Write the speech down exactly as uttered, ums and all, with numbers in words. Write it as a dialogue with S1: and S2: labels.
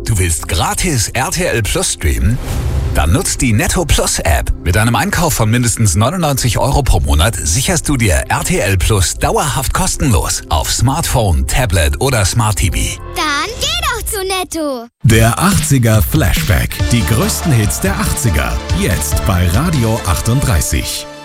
S1: Du willst gratis R T L Plus streamen? Dann nutzt die Netto Plus App. Mit einem Einkauf von mindestens neunundneunzig Euro pro Monat sicherst du dir R T L Plus dauerhaft kostenlos auf Smartphone, Tablet oder Smart T V.
S2: Dann geh doch zu Netto.
S3: Der achtziger Flashback. Die größten Hits der achtziger. Jetzt bei Radio achtunddreißig.